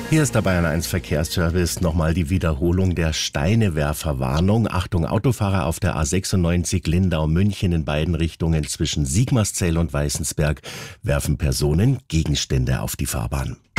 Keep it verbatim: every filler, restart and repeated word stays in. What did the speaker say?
Hier ist der Bayern eins Verkehrsservice. Nochmal die Wiederholung der Steinewerferwarnung. Achtung, Autofahrer auf der A sechsundneunzig Lindau-München in beiden Richtungen zwischen Sigmarszell und Weißensberg werfen Personen Gegenstände auf die Fahrbahn.